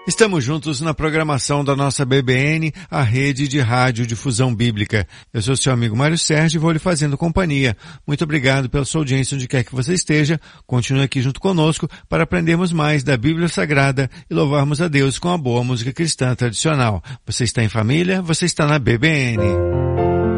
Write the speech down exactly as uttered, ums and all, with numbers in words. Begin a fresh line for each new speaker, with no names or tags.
Estamos juntos na programação da nossa B B N, a rede de rádio difusão bíblica. Eu sou seu amigo Mário Sérgio e vou lhe fazendo companhia. Muito obrigado pela sua audiência onde quer que você esteja. Continue aqui junto conosco para aprendermos mais da Bíblia Sagrada e louvarmos a Deus com a boa música cristã tradicional. Você está em família? Você está na B B N.